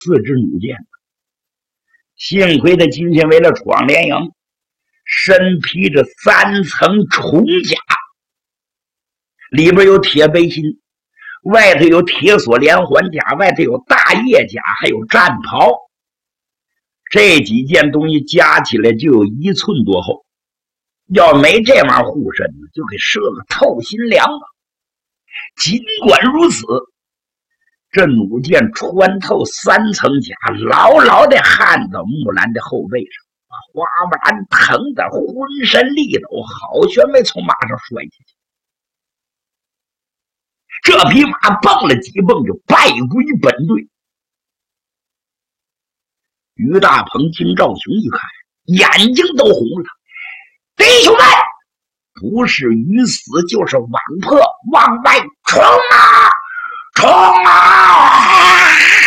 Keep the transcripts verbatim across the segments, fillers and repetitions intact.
四支弩箭。幸亏他今天为了闯连营，身披着三层重甲，里边有铁背心，外头有铁锁连环甲，外头有大叶甲，还有战袍。这几件东西加起来就有一寸多厚，要没这玩意儿护身，就给射个透心凉了。尽管如此，这弩箭穿透三层甲，牢牢地焊到木兰的后背上，把花木兰疼得浑身力抖，好悬没从马上摔下去。这匹马蹦了几蹦就败归本队。于大鹏、金兆雄一看，眼睛都红了。弟兄们，不是鱼死就是网破，往外冲啊！冲啊！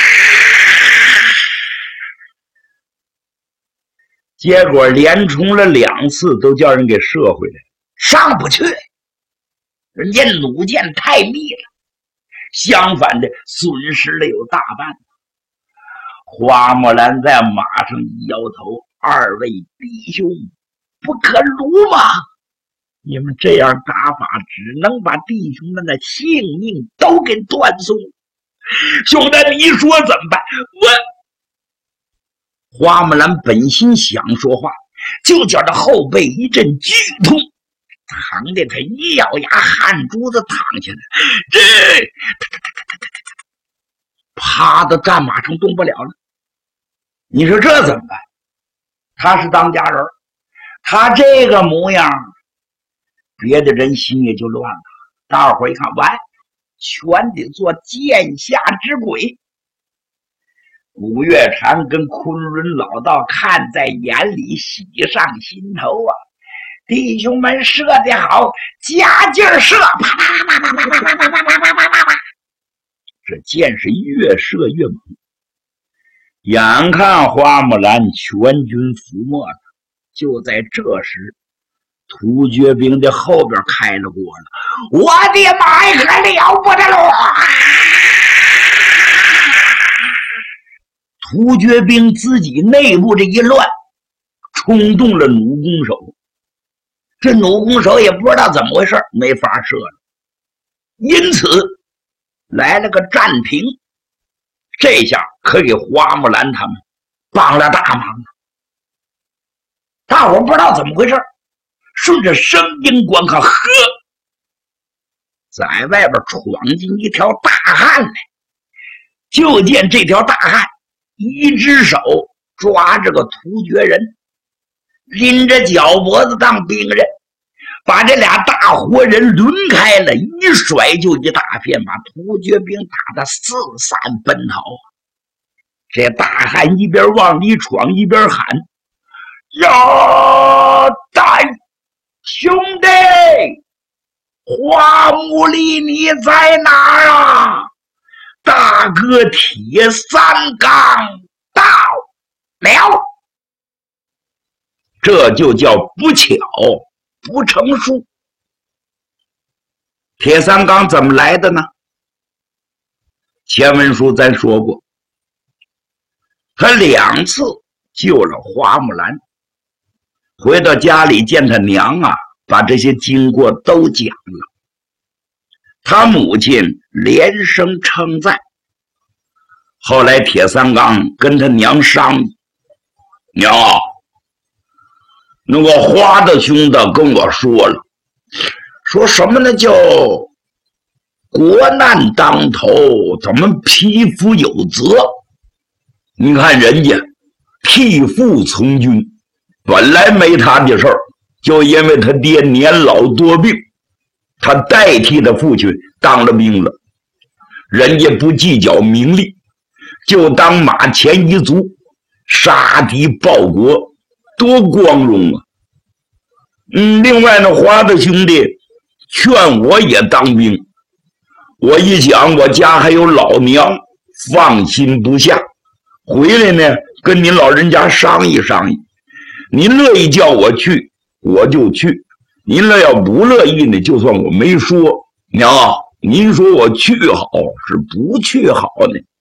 结果连冲了两次，都叫人给射回来，上不去。人家弩箭太密了，相反的损失了有大半。花木兰在马上一摇头：“二位弟兄，不可辱吗？你们这样打法，只能把弟兄们的性命都给断送。兄弟，你说怎么办？”我花木兰本心想说话，就觉得后背一阵剧痛，疼得他一咬牙，汗珠子淌下来，这趴到战马上动不了了。你说这怎么办？他是当家人，他这个模样，别的人心也就乱了。大伙一看，完，全得做剑下之鬼。古月禅跟昆仑老道看在眼里，喜上心头啊！弟兄们射得好，加劲儿射！啪啪啪啪啪啪啪啪啪啪啪啪啪！这箭是越射越猛。眼看花木兰全军覆没了，就在这时，突厥兵的后边开了锅了。我的妈呀，可了不得了！突厥兵自己内部这一乱，冲动了弩弓手。这弩弓手也不知道怎么回事，没法射了。因此来了个战平，这下可给花木兰他们帮了大忙了。大伙不知道怎么回事，顺着声音观看，呵，在外边闯进一条大汉来。就见这条大汉一只手抓着个突厥人，拎着脚脖子当兵刃，把这俩大活人抡开了，一甩就一大片，把突厥兵打得四散奔逃。这大汉一边往里闯一边喊：“呀，大兄弟，花木里你在哪儿啊？大哥铁三刚到了。”这就叫不巧不成书。铁三刚怎么来的呢？前文书咱说过，他两次救了花木兰，回到家里见他娘啊，把这些经过都讲了。他母亲连声称赞。后来铁三刚跟他娘商议：“娘啊，那个花大兄的跟我说了，说什么呢？叫国难当头，咱们匹夫有责。你看人家替父从军，本来没他的事儿，就因为他爹年老多病，他代替他父亲当了兵了。人家不计较名利，就当马前一卒，杀敌报国，多光荣啊！嗯，另外呢，花大兄弟劝我也当兵，我一想我家还有老娘，放心不下，回来呢跟您老人家商议商议，您乐意叫我去我就去，您乐要不乐意呢，就算我没说。娘啊，您说我去好是不去好呢？